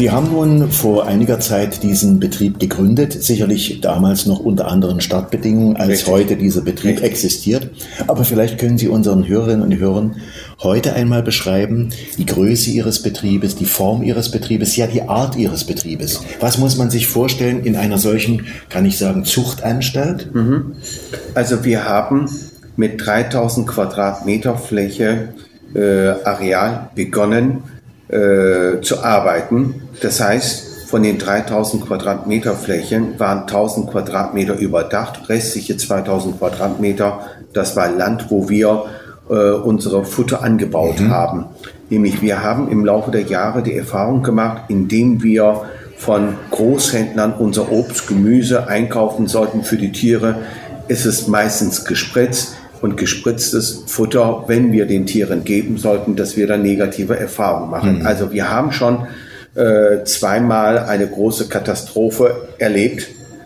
Sie haben nun vor einiger Zeit diesen Betrieb gegründet, sicherlich damals noch unter anderen Startbedingungen, als Richtig. heute dieser Betrieb existiert. Aber vielleicht können Sie unseren Hörerinnen und Hörern heute einmal beschreiben, die Größe Ihres Betriebes, die Form Ihres Betriebes, ja die Art Ihres Betriebes. Was muss man sich vorstellen in einer solchen, kann ich sagen, Zuchtanstalt? Also wir haben mit 3000 Quadratmeter Fläche Areal begonnen zu arbeiten. Das heißt, von den 3000 Quadratmeter Flächen waren 1000 Quadratmeter überdacht, restliche 2000 Quadratmeter, das war Land, wo wir unsere Futter angebaut haben. Nämlich wir haben im Laufe der Jahre die Erfahrung gemacht, indem wir von Großhändlern unser Obst, Gemüse einkaufen sollten für die Tiere, ist es meistens gespritzt. Und gespritztes Futter, wenn wir den Tieren geben sollten, dass wir dann negative Erfahrungen machen. Also wir haben schon zweimal eine große Katastrophe erlebt.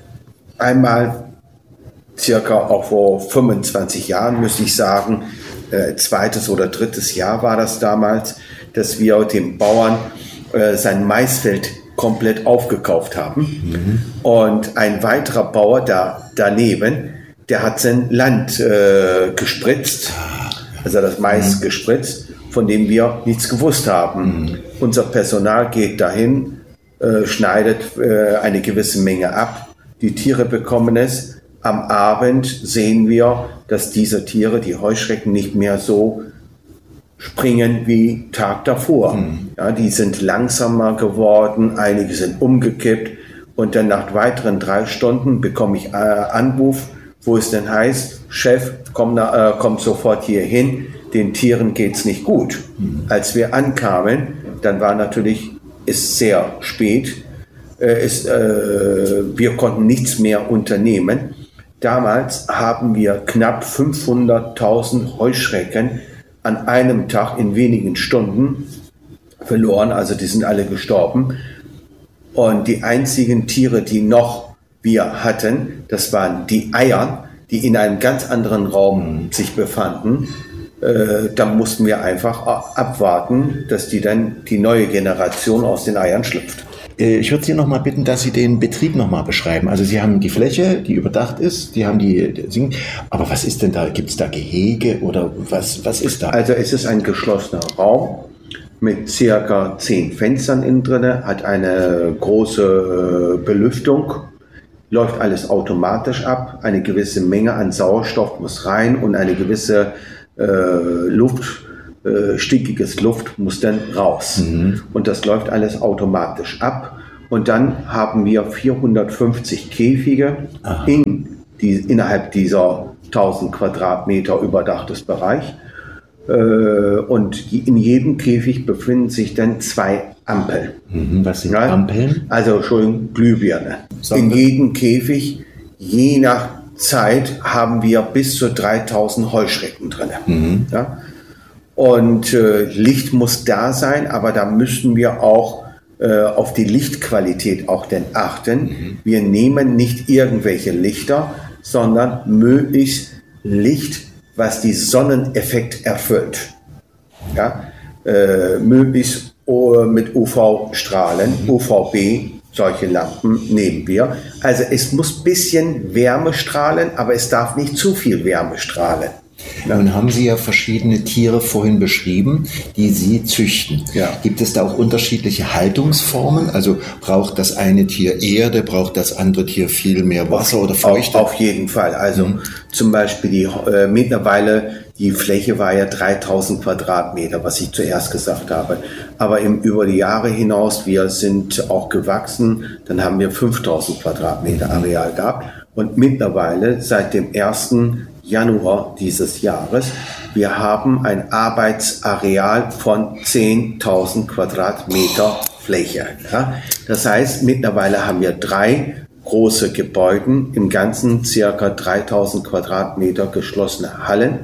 Einmal circa auch vor 25 Jahren, müsste ich sagen, zweites oder drittes Jahr war das damals, dass wir dem Bauern sein Maisfeld komplett aufgekauft haben. Und ein weiterer Bauer daneben, der hat sein Land gespritzt, also das Mais gespritzt, von dem wir nichts gewusst haben. Unser Personal geht dahin, schneidet eine gewisse Menge ab. Die Tiere bekommen es. Am Abend sehen wir, dass diese Tiere, die Heuschrecken, nicht mehr so springen wie Tag davor. Ja, die sind langsamer geworden, einige sind umgekippt. Und dann nach weiteren 3 Stunden bekomme ich Anruf, wo es denn heißt, Chef, komm sofort hier hin, den Tieren geht's nicht gut. Als wir ankamen, dann war natürlich, ist sehr spät, wir konnten nichts mehr unternehmen. Damals haben wir knapp 500.000 Heuschrecken an einem Tag in wenigen Stunden verloren, also die sind alle gestorben. Und die einzigen Tiere, die noch wir hatten, das waren die Eier, die in einem ganz anderen Raum sich befanden. Da mussten wir einfach abwarten, dass die neue Generation aus den Eiern schlüpft. Ich würde Sie noch mal bitten, dass Sie den Betrieb noch mal beschreiben. Also Sie haben die Fläche, die überdacht ist, aber was ist denn da? Gibt es da Gehege oder was ist da? Also es ist ein geschlossener Raum mit circa 10 Fenstern innen drin, hat eine große Belüftung. Läuft alles automatisch ab, eine gewisse Menge an Sauerstoff muss rein und eine gewisse stickiges Luft muss dann raus. Und das läuft alles automatisch ab. Und dann haben wir 450 Käfige innerhalb dieser 1000 Quadratmeter überdachtes Bereich. Und in jedem Käfig befinden sich dann 2 Ampeln. Was sind Ampeln? Also schon Glühbirne. In jedem Käfig, je nach Zeit, haben wir bis zu 3000 Heuschrecken drin. Ja? Und Licht muss da sein, aber da müssen wir auch auf die Lichtqualität auch denn achten. Wir nehmen nicht irgendwelche Lichter, sondern möglichst Licht, was die Sonneneffekt erfüllt. Ja? Möglichst mit UV-Strahlen, UVB, solche Lampen nehmen wir. Also es muss ein bisschen Wärme strahlen, aber es darf nicht zu viel Wärme strahlen. Nun haben Sie ja verschiedene Tiere vorhin beschrieben, die Sie züchten. Ja. Gibt es da auch unterschiedliche Haltungsformen? Also braucht das eine Tier Erde, braucht das andere Tier viel mehr Wasser oder Feuchte? Auf jeden Fall. Also zum Beispiel mittlerweile, die Fläche war ja 3000 Quadratmeter, was ich zuerst gesagt habe. Aber über die Jahre hinaus, wir sind auch gewachsen, dann haben wir 5000 Quadratmeter Areal gehabt. Und mittlerweile, seit dem 1. Januar dieses Jahres, wir haben ein Arbeitsareal von 10.000 Quadratmeter Fläche. Ja? Das heißt, mittlerweile haben wir 3 große Gebäude, im Ganzen circa 3000 Quadratmeter geschlossene Hallen.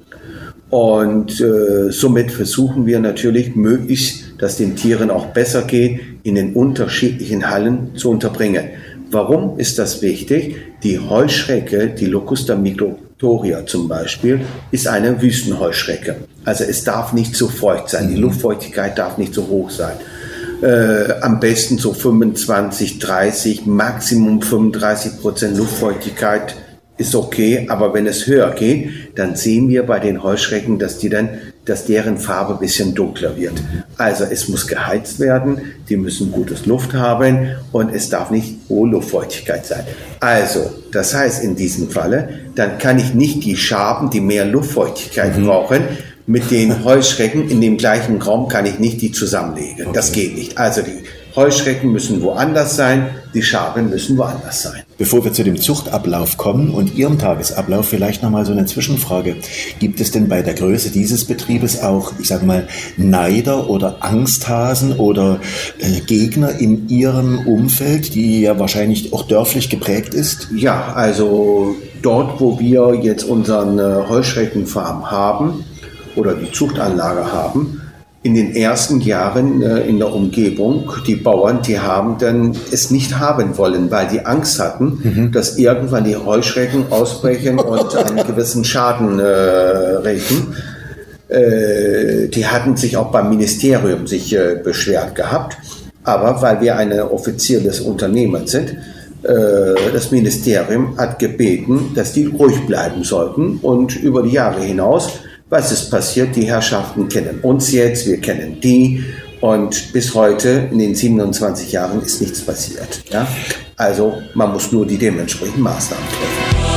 Und somit versuchen wir natürlich möglichst, dass den Tieren auch besser geht, in den unterschiedlichen Hallen zu unterbringen. Warum ist das wichtig? Die Heuschrecke, die Locusta migratoria zum Beispiel, ist eine Wüstenheuschrecke. Also es darf nicht zu feucht sein, die Luftfeuchtigkeit darf nicht so hoch sein. Am besten so 25, 30, Maximum 35% Luftfeuchtigkeit ist okay, aber wenn es höher geht, dann sehen wir bei den Heuschrecken, dass deren Farbe ein bisschen dunkler wird. Also es muss geheizt werden, die müssen gutes Luft haben und es darf nicht hohe Luftfeuchtigkeit sein. Also, das heißt in diesem Falle, dann kann ich nicht die Schaben, die mehr Luftfeuchtigkeit brauchen, mit den Heuschrecken in dem gleichen Raum kann ich nicht die zusammenlegen. Okay. Das geht nicht. Also die Heuschrecken müssen woanders sein, die Schaben müssen woanders sein. Bevor wir zu dem Zuchtablauf kommen und Ihrem Tagesablauf, vielleicht nochmal so eine Zwischenfrage. Gibt es denn bei der Größe dieses Betriebes auch, ich sage mal, Neider oder Angsthasen oder Gegner in Ihrem Umfeld, die ja wahrscheinlich auch dörflich geprägt ist? Ja, also dort, wo wir jetzt unseren Heuschreckenfarm haben oder die Zuchtanlage haben, in den ersten Jahren in der Umgebung, die Bauern, die haben dann es nicht haben wollen, weil die Angst hatten, dass irgendwann die Heuschrecken ausbrechen und einen gewissen Schaden rächen. Die hatten sich auch beim Ministerium beschwert gehabt, aber weil wir ein offizielles Unternehmen sind, das Ministerium hat gebeten, dass die ruhig bleiben sollten und über die Jahre hinaus, was ist passiert? Die Herrschaften kennen uns jetzt, wir kennen die und bis heute in den 27 Jahren ist nichts passiert. Ja? Also man muss nur die dementsprechenden Maßnahmen treffen.